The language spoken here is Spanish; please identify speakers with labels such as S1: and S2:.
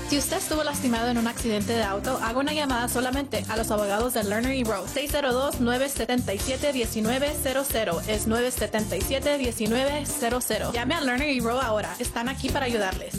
S1: Si usted estuvo lastimado en un accidente de auto, haga una llamada solamente a los abogados de Lerner y Rowe. 602-977-1900. Es 977-1900. Llame a Lerner y Rowe ahora. Están aquí para ayudarles.